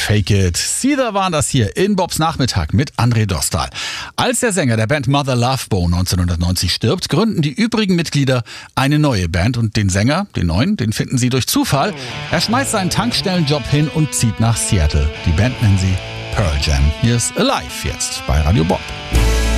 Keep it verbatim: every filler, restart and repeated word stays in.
Fake It. Seether waren das hier in Bobs Nachmittag mit André Dostal. Als der Sänger der Band Mother Love Bone neunzehnhundertneunzig stirbt, gründen die übrigen Mitglieder eine neue Band und den Sänger, den neuen, den finden sie durch Zufall. Er schmeißt seinen Tankstellenjob hin und zieht nach Seattle. Die Band nennen sie Pearl Jam. Hier ist Alive jetzt bei Radio Bob.